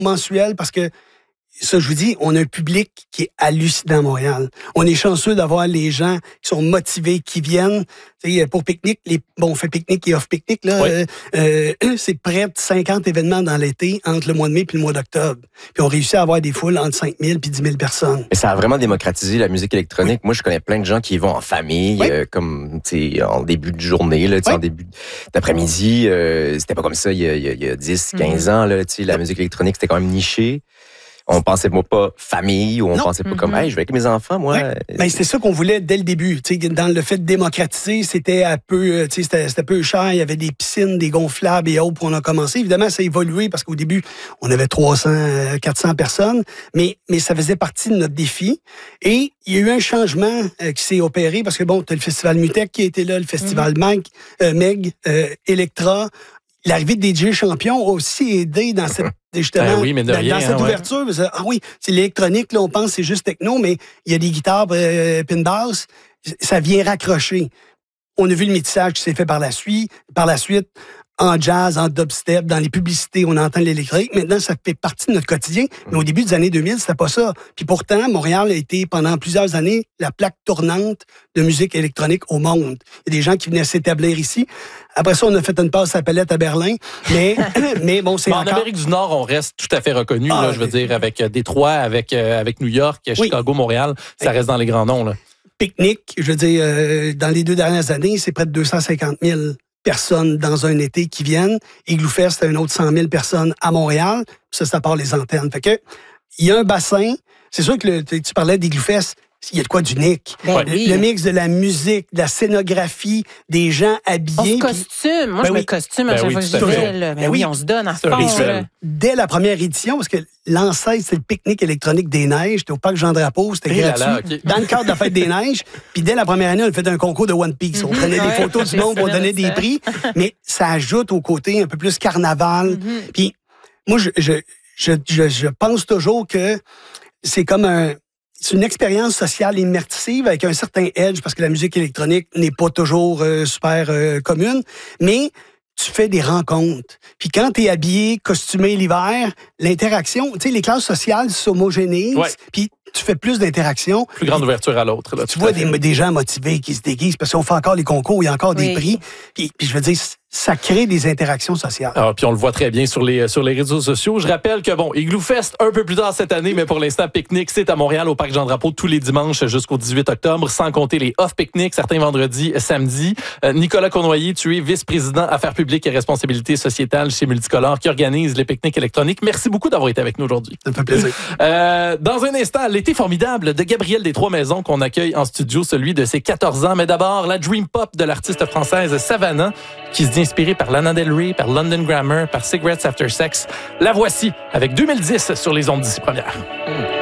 mensuel parce que ça, je vous dis, on a un public qui est hallucinant à Montréal. On est chanceux d'avoir les gens qui sont motivés, qui viennent. Tu sais, pour pique-nique, on fait pique-nique et off-pique-nique, là. Oui. C'est près de 50 événements dans l'été, entre le mois de mai et le mois d'octobre. Puis on réussit à avoir des foules entre 5 000 et 10 000 personnes. Et ça a vraiment démocratisé la musique électronique. Oui. Moi, je connais plein de gens qui y vont en famille, oui. Comme, tu sais, en début de journée, là, oui. En début d'après-midi. C'était pas comme ça il y a 10, 15 ans, là, tu sais, la musique électronique, c'était quand même niché. On pensait pas famille, ou on pensait pas comme, hey, je vais avec mes enfants, moi. Ouais. Ben, c'était ça qu'on voulait dès le début. T'sais, dans le fait de démocratiser, c'était un peu, c'était peu cher. Il y avait des piscines, des gonflables et autres pour on a commencé. Évidemment, ça a évolué parce qu'au début, on avait 300, 400 personnes, mais ça faisait partie de notre défi. Et il y a eu un changement qui s'est opéré parce que bon, t'as le festival Mutec qui a été là, le festival Meg, Electra. L'arrivée de DJ Champion a aussi aidé dans cette justement dans cette ouverture. Ah oui, c'est l'électronique, là, on pense que c'est juste techno, mais il y a des guitares pin bass, ça vient raccrocher. On a vu le métissage qui s'est fait par la suite, en jazz, en dubstep, dans les publicités, on entend l'électrique. Maintenant, ça fait partie de notre quotidien. Mais au début des années 2000, c'était pas ça. Puis pourtant, Montréal a été, pendant plusieurs années, la plaque tournante de musique électronique au monde. Il y a des gens qui venaient s'établir ici. Après ça, on a fait une passe à palette à Berlin. Mais bon, c'est encore... En Amérique du Nord, on reste tout à fait reconnu, là, je veux dire, avec Détroit, avec New York, Chicago, Montréal. Ça reste dans les grands noms, là. Pique-nique, je veux dire, dans les 2 dernières années, c'est près de 250 000 personnes dans un été qui viennent. Igloo Fest, c'est un autre 100 000 personnes à Montréal. Ça part les antennes. Fait que, il y a un bassin. C'est sûr que tu parlais d'Igloo Fest. Il y a de quoi d'unique. Le mix de la musique, de la scénographie, des gens habillés. On se costume. Moi, je me costume à chaque fois que je dis. Oui, on se donne à fond. Dès la première édition, parce que l'ancêtre, c'est le pique-nique électronique des neiges. C'était au parc Jean-Drapeau, c'était gratuit. Dans le cadre de la fête des neiges. Puis dès la première année, on a fait un concours de One Piece. On prenait des photos du monde, on donnait des prix. Mais ça ajoute au côté un peu plus carnaval. Puis moi, je pense toujours que c'est comme c'est une expérience sociale immersive avec un certain edge parce que la musique électronique n'est pas toujours super commune, mais tu fais des rencontres. Puis quand tu es habillé, costumé l'hiver, l'interaction, tu sais, les classes sociales s'homogénéisent, puis tu fais plus d'interaction. Plus grande ouverture à l'autre. Là, tu vois des gens motivés qui se déguisent parce qu'on fait encore les concours, il y a encore des prix. Puis je veux dire, ça crée des interactions sociales. Alors, puis on le voit très bien sur les réseaux sociaux. Je rappelle que, Igloo Fest, un peu plus tard cette année, mais pour l'instant, pique-nique, c'est à Montréal, au Parc Jean-Drapeau, tous les dimanches jusqu'au 18 octobre, sans compter les off-pique-niques, certains vendredis, samedis. Nicolas Cournoyer, tu es vice-président Affaires publiques et responsabilité sociétale chez Multicolore, qui organise les pique-niques électroniques. Merci beaucoup d'avoir été avec nous aujourd'hui. Ça me fait plaisir. Dans un instant, l'été formidable de Gabrielle des Trois-Maisons qu'on accueille en studio, celui de ses 14 ans. Mais d'abord, la dream pop de l'artiste française Savannah, qui se dit inspirée par Lana Del Rey, par London Grammar, par Cigarettes After Sex. La voici avec 2010 sur les ondes d'ici première.